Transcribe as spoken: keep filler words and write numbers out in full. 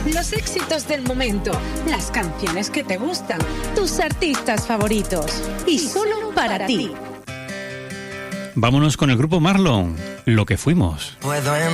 los éxitos del momento, las canciones que te gustan, tus artistas favoritos. Y solo para ti. Vámonos con el grupo Marlon, Lo que fuimos. Puedo